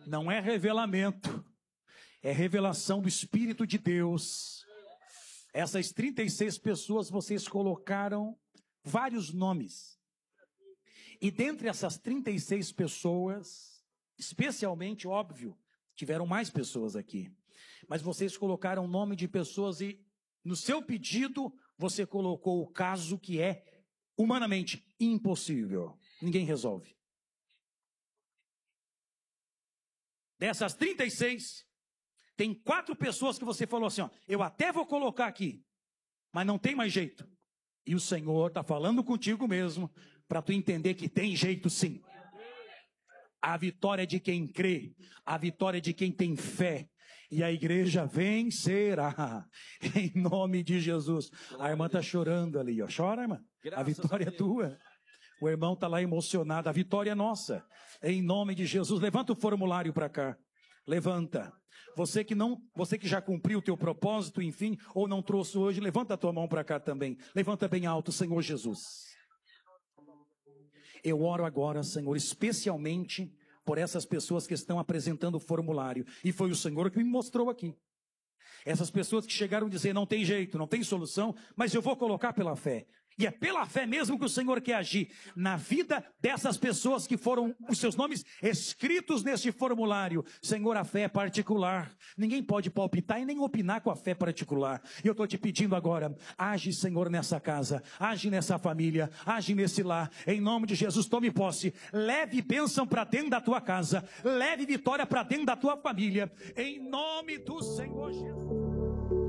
Não é revelamento, é revelação do Espírito de Deus. Essas 36 pessoas, vocês colocaram vários nomes. E dentre essas 36 pessoas, especialmente, óbvio, tiveram mais pessoas aqui. Mas vocês colocaram o nome de pessoas e no seu pedido você colocou o caso que é humanamente impossível. Ninguém resolve. Dessas 36, tem 4 pessoas que você falou assim, ó, eu até vou colocar aqui, mas não tem mais jeito. E o Senhor está falando contigo mesmo, para tu entender que tem jeito sim. A vitória é de quem crê, a vitória é de quem tem fé. E a igreja vencerá, em nome de Jesus. A irmã está chorando ali, ó. Chora, irmã. A vitória é tua. O irmão está lá emocionado, a vitória é nossa. Em nome de Jesus, levanta o formulário para cá. Levanta. Você que já cumpriu o teu propósito, enfim, ou não trouxe hoje, levanta a tua mão para cá também. Levanta bem alto, Senhor Jesus. Eu oro agora, Senhor, especialmente por essas pessoas que estão apresentando o formulário. E foi o Senhor que me mostrou aqui. Essas pessoas que chegaram a dizer, não tem jeito, não tem solução, mas eu vou colocar pela fé. E é pela fé mesmo que o Senhor quer agir na vida dessas pessoas que foram os seus nomes escritos neste formulário. Senhor, a fé é particular. Ninguém pode palpitar e nem opinar com a fé particular. E eu estou te pedindo agora, age, Senhor, nessa casa, age nessa família, age nesse lar. Em nome de Jesus, tome posse. Leve bênção para dentro da tua casa. Leve vitória para dentro da tua família. Em nome do Senhor Jesus.